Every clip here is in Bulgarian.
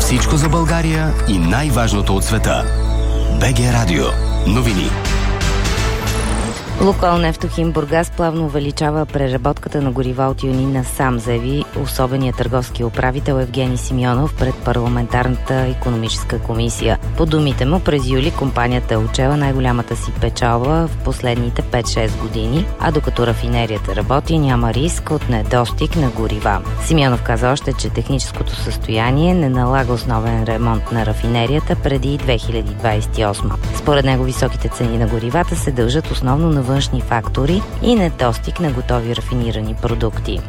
Всичко за България и най-важното от света. БГ Радио. Новини. Лукойл Нефтохим Бургас плавно увеличава преработката на горива от юни насам, заяви особеният търговски управител Евгений Симеонов пред парламентарната икономическа комисия. По думите му, през юли компанията е отчела най-голямата си печалба в последните 5-6 години, а докато рафинерията работи, няма риск от недостиг на горива. Симеонов каза още, че техническото състояние не налага основен ремонт на рафинерията преди 2028. Според него високите цени на горивата се дължат основно на външни фактори и недостиг на готови рафинирани продукти.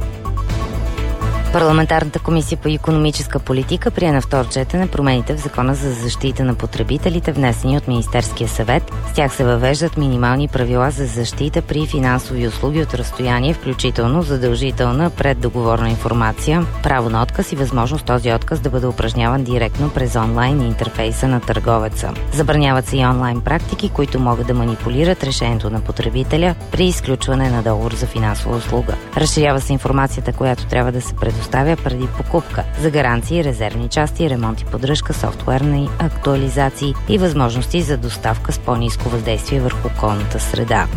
Парламентарната комисия по икономическа политика прие на второ четене промените в Закона за защита на потребителите, внесени от Министерския съвет. С тях се въвеждат минимални правила за защита при финансови услуги от разстояние, включително задължителна преддоговорна информация, право на отказ и възможност този отказ да бъде упражняван директно през онлайн интерфейса на търговеца. Забраняват се и онлайн практики, които могат да манипулират решението на потребителя при изключване на договор за финансова услуга. Разширява се информацията, която трябва да се предоставя преди покупка за гаранции, резервни части, ремонт и поддръжка, софтуерни актуализации и възможности за доставка с по-ниско въздействие върху околната среда.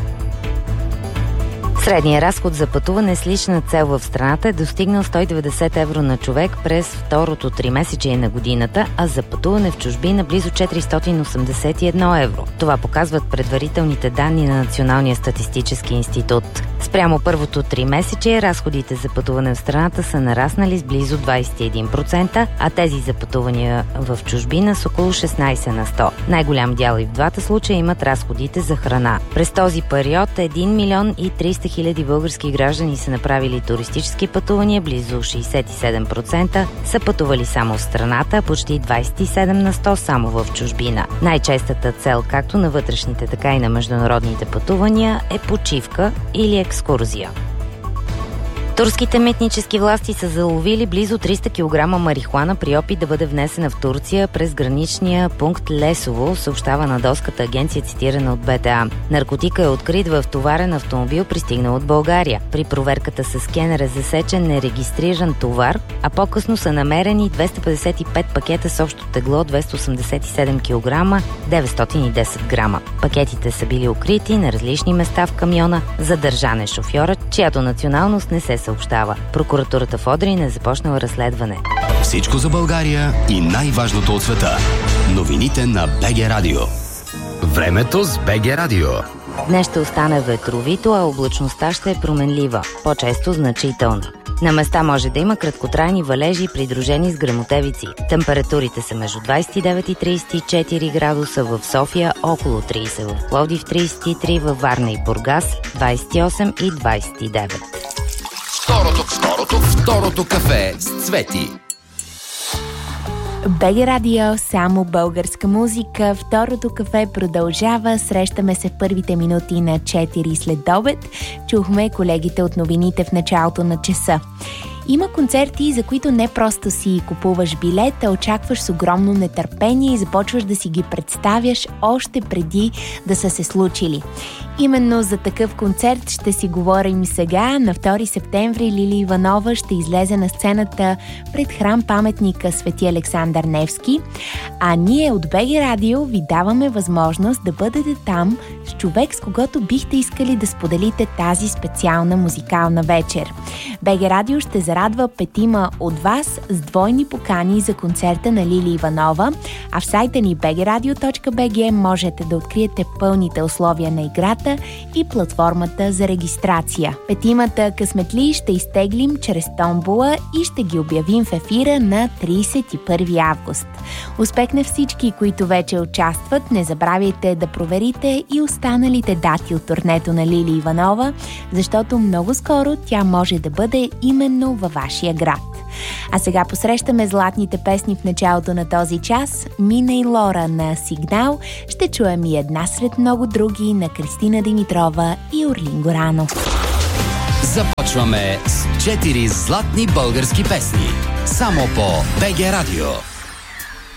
Средният разход за пътуване с лична цел в страната е достигнал 190 евро на човек през второто тримесечие на годината, а за пътуване в чужбина близо 481 евро. Това показват предварителните данни на Националния статистически институт. Спрямо първото тримесечие разходите за пътуване в страната са нараснали с близо 21%, а тези за пътувания в чужбина с около 16 на 100. Най-голям дял и в двата случая имат разходите за храна. През този период 1 милион и 300 хиляди български граждани са направили туристически пътувания, близо 67% са пътували само в страната, а почти 27 на 100 само в чужбина. Най-честата цел както на вътрешните, така и на международните пътувания е почивка или екскурзия. Турските митнически власти са заловили близо 300 кг марихуана при опит да бъде внесена в Турция през граничния пункт Лесово, съобщава на доската агенция, цитирана от БТА. Наркотика е открит в товарен автомобил, пристигнал от България. При проверката с скенер е засечен нерегистриран товар, а по-късно са намерени 255 пакета с общо тегло 287 кг, 910 грама. Пакетите са били укрити на различни места в камиона. Задържан е шофьорът, чиято националност не се съобщава. Прокуратурата в Одрин е започнала разследване. Всичко за България и най-важното от света. Новините на БГ Радио. Времето с БГ Радио. Днес ще остане ветровито, а облачността ще е променлива, по-често значителна. На места може да има краткотрайни валежи, придружени с гръмотевици. Температурите са между 29 и 34 градуса в София, около 30 в Пловдив, 33 във Варна и Бургас, 28 и 29. Второто кафе с Цвети. БГ Радио, само българска музика. Второто кафе продължава. Срещаме се в първите минути на 4 след обед. Чухме колегите от новините в началото на часа. Има концерти, за които не просто си купуваш билет, а очакваш с огромно нетърпение и започваш да си ги представяш още преди да са се случили. Именно за такъв концерт ще си говорим сега. На 2 септември Лили Иванова ще излезе на сцената пред храм-паметника Свети Александър Невски, а ние от БГ Радио ви даваме възможност да бъдете там с човек, с когото бихте искали да споделите тази специална музикална вечер. БГ Радио ще зарадва 5 от вас с двойни покани за концерта на Лили Иванова, а в сайта ни bgradio.bg можете да откриете пълните условия на играта и платформата за регистрация. 5 късметли ще изтеглим чрез томбола и ще ги обявим в ефира на 31 август. Успех на всички, които вече участват. Не забравяйте да проверите и останалите дати от турнето на Лили Иванова, защото много скоро тя може да бъде именно във вашия град. А сега посрещаме златните песни в началото на този час. Мина и Лора на Сигнал. Ще чуем и една сред много други на Кристина Димитрова и Орлин Горанов. Започваме с 4 златни български песни. Само по БГ Радио.